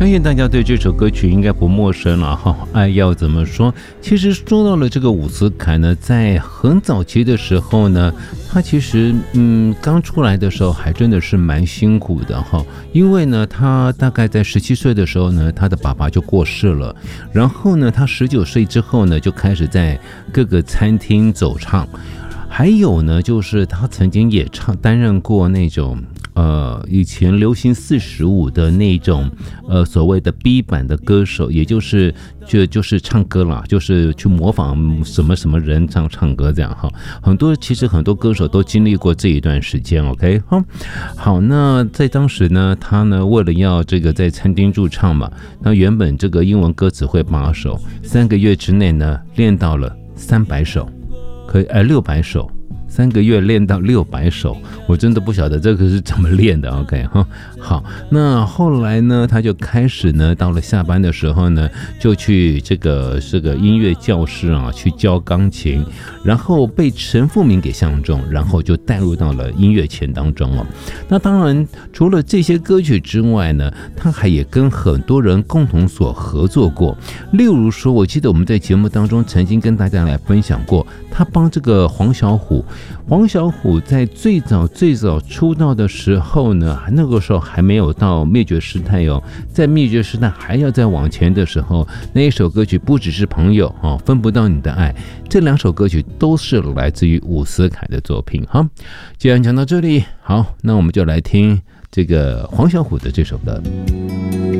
相信大家对这首歌曲应该不陌生了哈。爱要怎么说？其实说到了这个伍思凯呢，在很早期的时候呢，他其实刚出来的时候还真的是蛮辛苦的哈。因为呢，他大概在17岁的时候呢，他的爸爸就过世了，然后呢，他19岁之后呢，就开始在各个餐厅走唱。还有呢，就是他曾经也担任过那种以前流行45的那种所谓的 B 版的歌手，也就是唱歌啦，就是去模仿什么什么人唱歌这样哈。其实很多歌手都经历过这一段时间 ，OK 好，那在当时呢，他呢为了要这个在餐厅驻唱嘛，那原本这个英文歌只会8首，3个月之内呢练到了300首。600首，3个月练到600首，我真的不晓得这个是怎么练的。OK 哈，好，那后来呢，他就开始呢，到了下班的时候呢，就去这个音乐教室啊，去教钢琴，然后被陈复明给相中，然后就带入到了音乐圈当中哦。那当然，除了这些歌曲之外呢，他还也跟很多人共同所合作过。例如说，我记得我们在节目当中曾经跟大家来分享过，他帮这个黄小琥在最早出道的时候呢，那个时候还没有到灭绝师太哦，在灭绝师太还要再往前的时候，那一首歌曲不只是朋友哦，分不到你的爱，这2首歌曲都是来自于伍思凯的作品。好，既然讲到这里，好，那我们就来听这个黄小琥的这首歌。